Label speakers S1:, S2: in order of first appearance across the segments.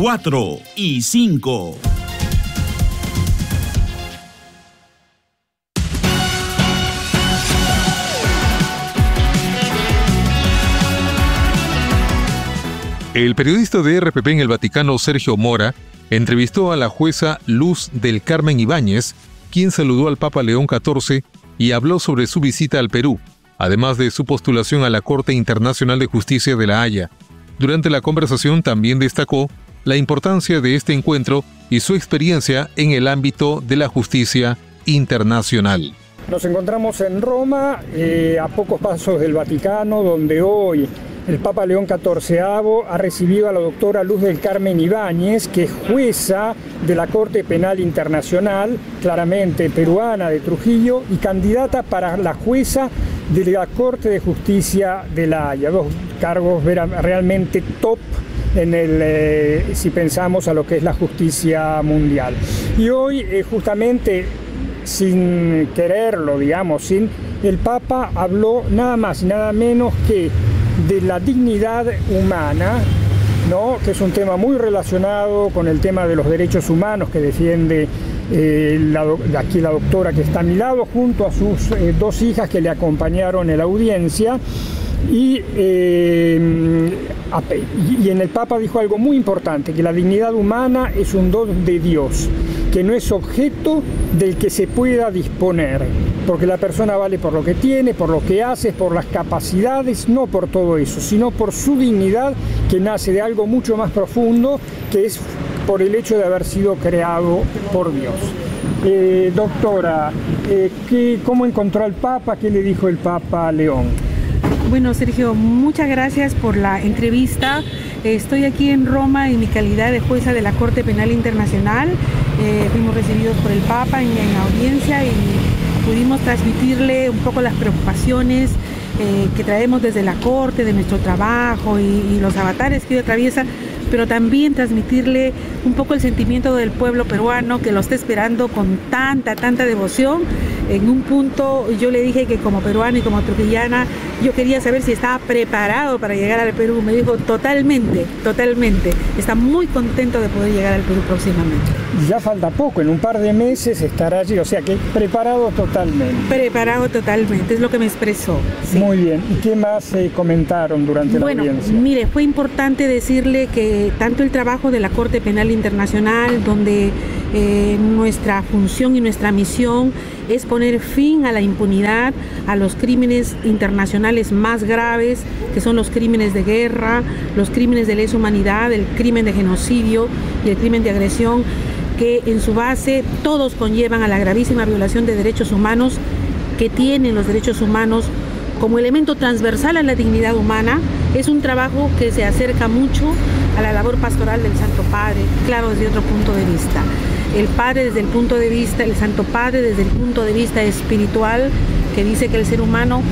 S1: 4 y 5.
S2: El periodista de RPP en el Vaticano, Sergio Mora, entrevistó a la jueza Luz del Carmen Ibáñez, quien saludó al Papa León XIV y habló sobre su visita al Perú, además de su postulación a la Corte Internacional de Justicia de La Haya. Durante la conversación también destacó la importancia de este encuentro y su experiencia en el ámbito de la justicia internacional.
S3: Nos encontramos en Roma, a pocos pasos del Vaticano, donde hoy el Papa León XIV ha recibido a la doctora Luz del Carmen Ibáñez, que es jueza de la Corte Penal Internacional, claramente peruana, de Trujillo, y candidata para la jueza de la Corte de Justicia de La Haya. Dos cargos realmente top si pensamos a lo que es la justicia mundial. Y hoy justamente, sin quererlo, digamos, el Papa habló nada más y nada menos que de la dignidad humana, ¿no? Que es un tema muy relacionado con el tema de los derechos humanos que defiende aquí la doctora que está a mi lado, junto a sus dos hijas que le acompañaron en la audiencia. Y en el Papa dijo algo muy importante, que la dignidad humana es un don de Dios, que no es objeto del que se pueda disponer, porque la persona vale por lo que tiene, por lo que hace, por las capacidades, no por todo eso, sino por su dignidad, que nace de algo mucho más profundo, que es por el hecho de haber sido creado por Dios. Doctora, ¿cómo encontró al Papa? ¿Qué le dijo el Papa León?
S4: Bueno, Sergio, muchas gracias por la entrevista. Estoy aquí en Roma en mi calidad de jueza de la Corte Penal Internacional. Fuimos recibidos por el Papa en la audiencia y pudimos transmitirle un poco las preocupaciones que traemos desde la Corte, de nuestro trabajo y los avatares que hoy atraviesa, pero también transmitirle un poco el sentimiento del pueblo peruano que lo está esperando con tanta devoción. En un punto yo le dije que como peruana y como trujillana yo quería saber si estaba preparado para llegar al Perú. Me dijo totalmente. Está muy contento de poder llegar al Perú próximamente.
S3: Ya falta poco, en un par de meses estará allí, o sea que preparado totalmente.
S4: Preparado totalmente, es lo que me expresó. Sí.
S3: Muy bien, ¿y qué más comentaron durante la audiencia?
S4: Mire, fue importante decirle que tanto el trabajo de la Corte Penal Internacional, donde nuestra función y nuestra misión es poner fin a la impunidad, a los crímenes internacionales más graves, que son los crímenes de guerra, los crímenes de lesa humanidad, el crimen de genocidio y el crimen de agresión, que en su base todos conllevan a la gravísima violación de derechos humanos que tienen los derechos humanos como elemento transversal a la dignidad humana. Es un trabajo que se acerca mucho a la labor pastoral del Santo Padre, claro, desde otro punto de vista. El Padre desde el punto de vista, el Santo Padre desde el punto de vista espiritual, que dice que el ser humano,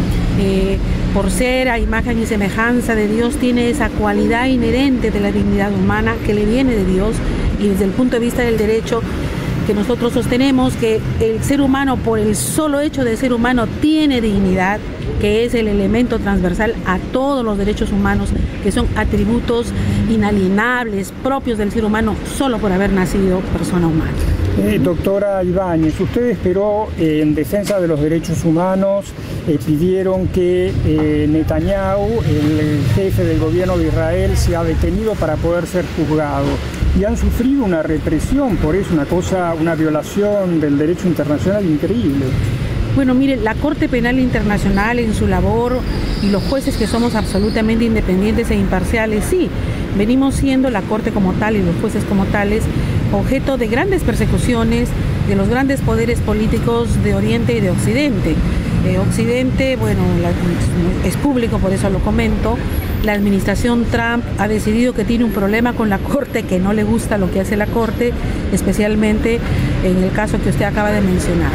S4: por ser a imagen y semejanza de Dios, tiene esa cualidad inherente de la dignidad humana que le viene de Dios, y desde el punto de vista del derecho, que nosotros sostenemos que el ser humano, por el solo hecho de ser humano, tiene dignidad, que es el elemento transversal a todos los derechos humanos, que son atributos inalienables, propios del ser humano, solo por haber nacido persona humana.
S3: Doctora Ibáñez, usted esperó en defensa de los derechos humanos, pidieron que Netanyahu, el jefe del gobierno de Israel, sea detenido para poder ser juzgado. Y han sufrido una represión por eso, una violación del derecho internacional increíble.
S4: Bueno, mire, la Corte Penal Internacional en su labor y los jueces que somos absolutamente independientes e imparciales, sí, venimos siendo la Corte como tal y los jueces como tales objeto de grandes persecuciones de los grandes poderes políticos de Oriente y de Occidente. Occidente, bueno, es público, por eso lo comento. La administración Trump ha decidido que tiene un problema con la Corte, que no le gusta lo que hace la Corte, especialmente en el caso que usted acaba de mencionar.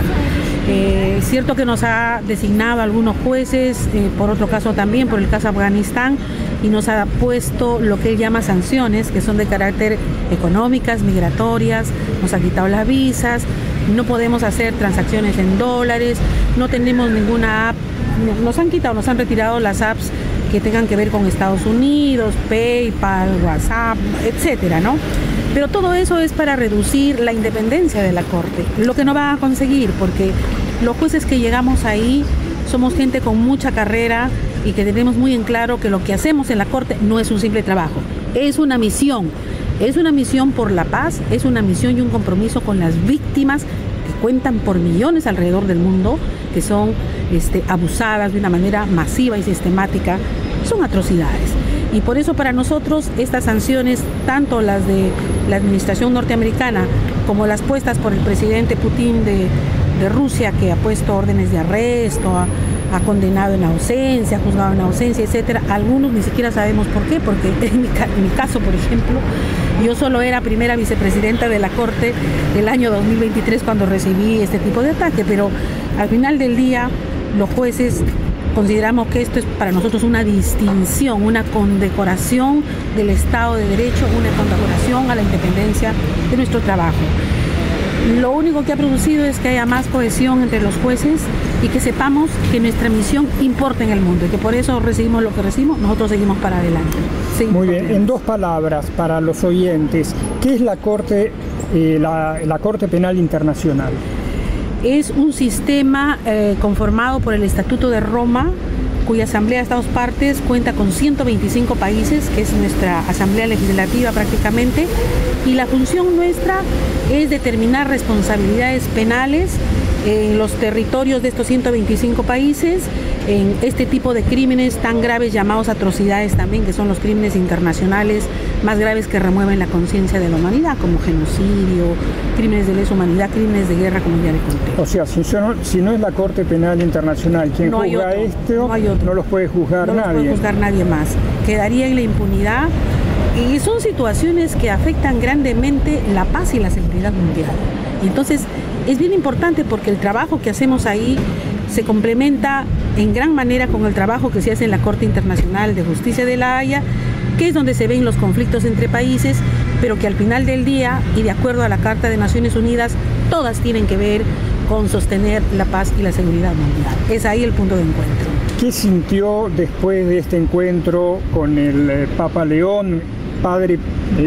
S4: Es cierto que nos ha designado algunos jueces, por otro caso también, por el caso Afganistán, y nos ha puesto lo que él llama sanciones, que son de carácter económicas, migratorias, nos ha quitado las visas, no podemos hacer transacciones en dólares, no tenemos ninguna app, nos han retirado las apps que tengan que ver con Estados Unidos, PayPal, WhatsApp, etcétera, ¿no? Pero todo eso es para reducir la independencia de la Corte, lo que no va a conseguir, porque los jueces que llegamos ahí somos gente con mucha carrera y que tenemos muy en claro que lo que hacemos en la Corte no es un simple trabajo, es una misión por la paz, es una misión y un compromiso con las víctimas que cuentan por millones alrededor del mundo, que son abusadas de una manera masiva y sistemática. Son atrocidades. Y por eso para nosotros estas sanciones, tanto las de la administración norteamericana como las puestas por el presidente Putin de Rusia, que ha puesto órdenes de arresto, ha condenado en ausencia, ha juzgado en ausencia, etcétera. Algunos ni siquiera sabemos por qué, porque en mi caso, por ejemplo, yo solo era primera vicepresidenta de la Corte el año 2023 cuando recibí este tipo de ataque, pero al final del día los jueces consideramos que esto es para nosotros una distinción, una condecoración del Estado de Derecho, una condecoración a la independencia de nuestro trabajo. Lo único que ha producido es que haya más cohesión entre los jueces y que sepamos que nuestra misión importa en el mundo y que por eso recibimos lo que recibimos, nosotros seguimos para adelante.
S3: Muy bien, en 2 palabras para los oyentes, ¿qué es la Corte Penal Internacional?
S4: Es un sistema conformado por el Estatuto de Roma, cuya Asamblea de Estados Partes cuenta con 125 países, que es nuestra Asamblea Legislativa prácticamente, y la función nuestra es determinar responsabilidades penales en los territorios de estos 125 países, en este tipo de crímenes tan graves llamados atrocidades también, que son los crímenes internacionales más graves que remueven la conciencia de la humanidad, como genocidio, crímenes de lesa humanidad, crímenes de guerra, como ya le conté.
S3: O sea, si no es la Corte Penal Internacional quien juzga esto, no los puede juzgar nadie. No los puede
S4: juzgar nadie más. Quedaría en la impunidad y son situaciones que afectan grandemente la paz y la seguridad mundial. Entonces, es bien importante porque el trabajo que hacemos ahí se complementa en gran manera con el trabajo que se hace en la Corte Internacional de Justicia de La Haya, que es donde se ven los conflictos entre países, pero que al final del día, y de acuerdo a la Carta de Naciones Unidas, todas tienen que ver con sostener la paz y la seguridad mundial. Es ahí el punto de encuentro.
S3: ¿Qué sintió después de este encuentro con el Papa León, padre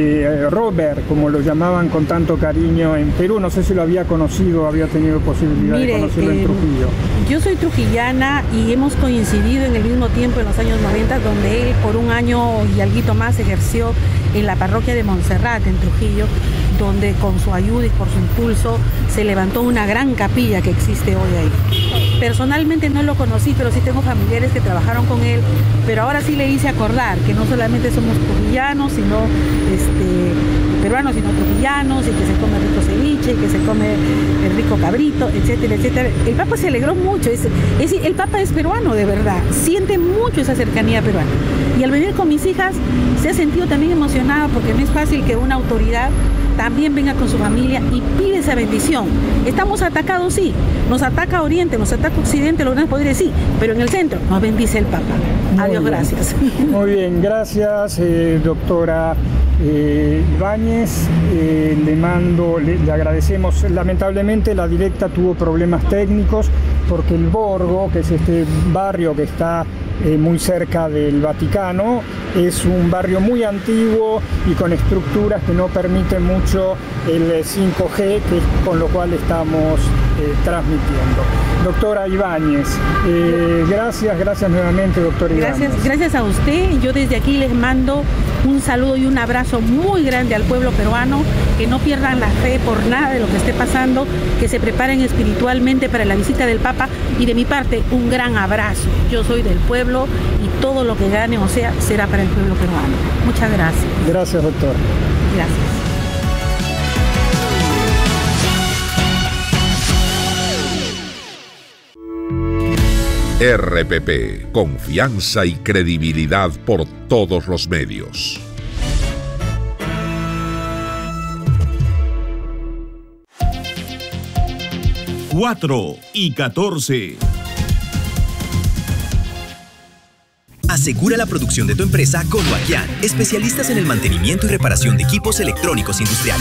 S3: Robert, como lo llamaban con tanto cariño en Perú? No sé si lo había conocido, había tenido posibilidad de conocerlo en Trujillo.
S4: Yo soy trujillana y hemos coincidido en el mismo tiempo en los años 90, donde él por un año y alguito más ejerció en la parroquia de Montserrat, en Trujillo, donde con su ayuda y por su impulso se levantó una gran capilla que existe hoy ahí. Personalmente no lo conocí, pero sí tengo familiares que trabajaron con él, pero ahora sí le hice acordar que no solamente somos trujillanos, sino peruanos, sino trujillanos, y que se come rico ceviche, que se come el rico cabrito, etcétera, etcétera. El Papa se alegró mucho, el Papa es peruano de verdad, siente mucho esa cercanía peruana. Y al venir con mis hijas se ha sentido también emocionado, porque no es fácil que una autoridad también venga con su familia y pide esa bendición. Estamos atacados, sí, nos ataca Oriente, nos ataca Occidente, los grandes poderes, sí, pero en el centro nos bendice el Papa. Adiós, gracias.
S3: Muy bien, gracias, doctora Ibáñez. Le agradecemos. Lamentablemente la directa tuvo problemas técnicos porque el Borgo, que es este barrio que está muy cerca del Vaticano, es un barrio muy antiguo y con estructuras que no permiten mucho el 5G, que es con lo cual estamos transmitiendo. Doctora Ibáñez, gracias nuevamente, doctora Ibáñez.
S4: Gracias a usted. Yo desde aquí les mando un saludo y un abrazo muy grande al pueblo peruano, que no pierdan la fe por nada de lo que esté pasando, que se preparen espiritualmente para la visita del Papa, y de mi parte un gran abrazo. Yo soy del pueblo y todo lo que gane o sea será para el pueblo peruano. Muchas gracias.
S3: Gracias, doctor.
S4: Gracias.
S5: RPP, confianza y credibilidad por todos los medios.
S1: Cuatro y 14.
S6: Asegura la producción de tu empresa con Noaquian, especialistas en el mantenimiento y reparación de equipos electrónicos industriales.